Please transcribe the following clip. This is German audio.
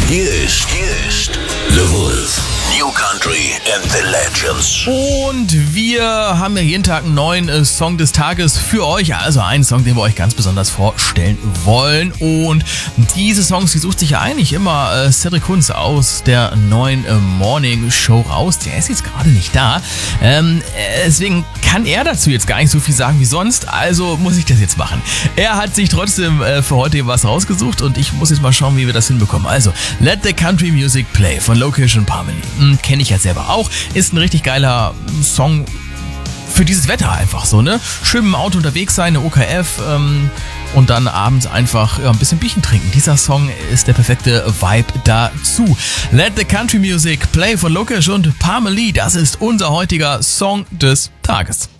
Hier ist The Wolf. New Country and the Legends. Und wir haben ja jeden Tag einen neuen Song des Tages für euch. Also einen Song, den wir euch ganz besonders vorstellen wollen. Und diese Songs, die sucht sich ja eigentlich immer Cedric Kunz aus der neuen Morning Show raus. Der ist jetzt gerade nicht da. Deswegen kann er dazu jetzt gar nicht so viel sagen wie sonst. Also muss ich das jetzt machen. Er hat sich trotzdem für heute was rausgesucht und ich muss jetzt mal schauen, wie wir das hinbekommen. Also, Let the Country Music Play von Location Parmalee. Kenne ich ja selber auch. Ist ein richtig geiler Song für dieses Wetter einfach so, ne? Schön im Auto unterwegs sein, eine OKF und dann abends einfach ein bisschen Bierchen trinken. Dieser Song ist der perfekte Vibe dazu. Let the Country Music Play von Location und Parmalee. Das ist unser heutiger Song des Tages.